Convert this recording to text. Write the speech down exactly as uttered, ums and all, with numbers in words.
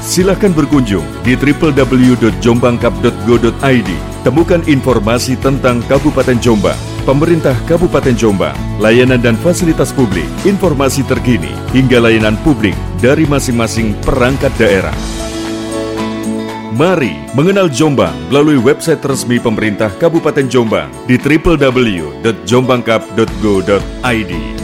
Silahkan berkunjung di w w w dot jombangcup dot go dot i d. Temukan informasi tentang Kabupaten Jombang, pemerintah Kabupaten Jombang, layanan dan fasilitas publik, informasi terkini, hingga layanan publik dari masing-masing perangkat daerah. Mari mengenal Jombang melalui website resmi pemerintah Kabupaten Jombang di w w w dot jombangcup dot go dot i d.